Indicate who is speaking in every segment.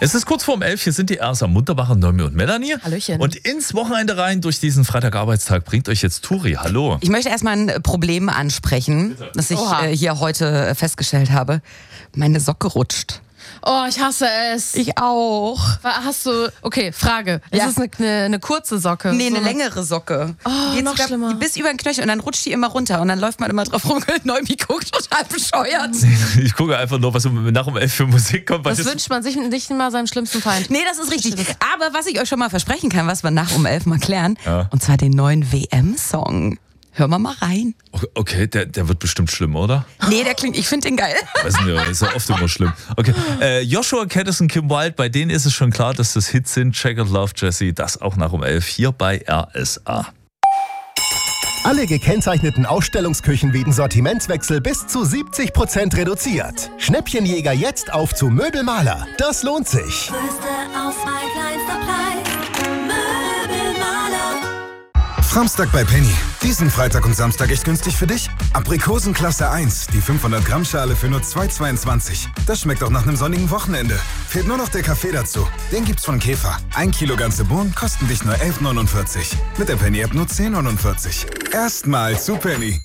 Speaker 1: Es ist kurz vorm 11, hier sind die Ersa Munterbach, Noemi und Melanie.
Speaker 2: Hallöchen.
Speaker 1: Und ins Wochenende rein durch diesen Freitagarbeitstag bringt euch jetzt Turi. Hallo.
Speaker 3: Ich möchte erstmal ein Problem ansprechen, das ich hier heute festgestellt habe. Meine Socke rutscht.
Speaker 2: Oh, ich hasse es.
Speaker 3: Ich auch.
Speaker 2: Hast du, okay, Frage.
Speaker 3: Ja.
Speaker 2: Ist es eine kurze Socke?
Speaker 3: Nee, eine längere Socke.
Speaker 2: Oh, noch schlimmer.
Speaker 3: Die bis über den Knöchel und dann rutscht die immer runter und dann läuft man immer drauf rum. Noemi guckt total bescheuert.
Speaker 1: Ich gucke einfach nur, was nach um 11 für Musik kommt.
Speaker 2: Das wünscht man sich nicht mal seinem schlimmsten Feind.
Speaker 3: Nee, das ist richtig. Aber was ich euch schon mal versprechen kann, was wir nach um 11 mal klären,
Speaker 1: Ja.
Speaker 3: und zwar den neuen WM-Song. Hören wir mal rein.
Speaker 1: Okay, der wird bestimmt schlimm, oder?
Speaker 3: Nee, ich finde den geil.
Speaker 1: Weiß nicht, ist ja oft immer schlimm. Okay, Joshua Caddison, Kim Wilde, bei denen ist es schon klar, dass das Hits sind. Checkered Love Jessie, das auch nach um 11 hier bei RSA.
Speaker 4: Alle gekennzeichneten Ausstellungsküchen wegen Sortimentswechsel bis zu 70% reduziert. Schnäppchenjäger jetzt auf zu Möbelmaler. Das lohnt sich.
Speaker 5: Größte Auswahl, kleinster Preis. Möbelmaler.
Speaker 6: Samstag bei Penny. Diesen Freitag und Samstag echt günstig für dich? Aprikosen Klasse 1, die 500 Gramm Schale für nur 2,22. Das schmeckt auch nach einem sonnigen Wochenende. Fehlt nur noch der Kaffee dazu. Den gibt's von Käfer. 1 Kilo ganze Bohnen kosten dich nur 11,49. Mit der Penny-App nur 10,49. Erstmal zu Penny.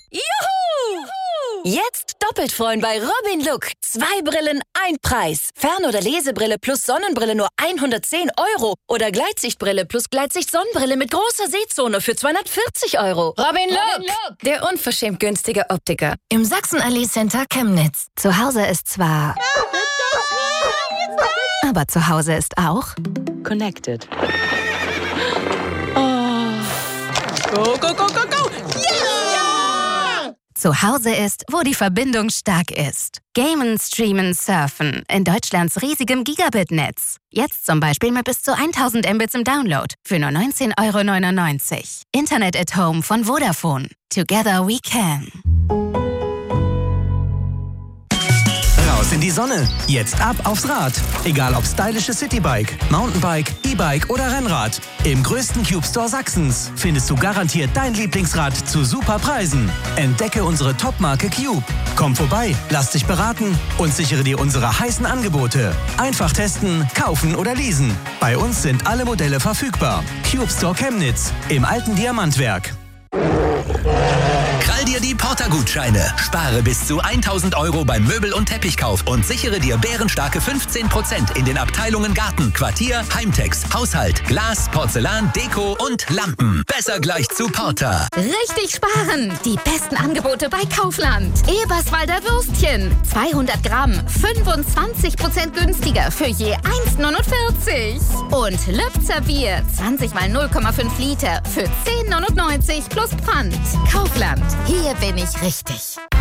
Speaker 5: Jetzt doppelt freuen bei Robin Look. 2 Brillen, 1 Preis. Fern- oder Lesebrille plus Sonnenbrille nur 110 € oder Gleitsichtbrille plus Gleitsicht-Sonnenbrille mit großer Sehzone für 240 €. Robin Look, der unverschämt günstige Optiker im Sachsenallee Center Chemnitz. Zu Hause ist zwar... aber zu Hause ist auch...
Speaker 7: Connected.
Speaker 2: Go, go, go, go, go.
Speaker 5: Zu Hause ist, wo die Verbindung stark ist. Gamen, Streamen, Surfen in Deutschlands riesigem Gigabit-Netz. Jetzt zum Beispiel mit bis zu 1000 Mbits im Download für nur 19,99 €. Internet at Home von Vodafone. Together we can.
Speaker 8: Raus in die Sonne. Jetzt ab aufs Rad. Egal ob stylisches Citybike, Mountainbike, E-Bike oder Rennrad. Im größten Cube Store Sachsens findest du garantiert dein Lieblingsrad zu super Preisen. Entdecke unsere Top-Marke Cube. Komm vorbei, lass dich beraten und sichere dir unsere heißen Angebote. Einfach testen, kaufen oder leasen. Bei uns sind alle Modelle verfügbar. Cube Store Chemnitz im alten Diamantwerk.
Speaker 9: Krall dir die Porta-Gutscheine. Spare bis zu 1.000 € beim Möbel- und Teppichkauf und sichere dir bärenstarke 15% in den Abteilungen Garten, Quartier, Heimtex, Haushalt, Glas, Porzellan, Deko und Lampen. Besser gleich zu Porta.
Speaker 5: Richtig sparen! Die besten Angebote bei Kaufland. Eberswalder Würstchen. 200 Gramm. 25% günstiger für je 1,49. Und Lübzer Bier. 20 mal 0,5 Liter für 10,99 plus Pfand. Kaufland. Hier bin ich richtig.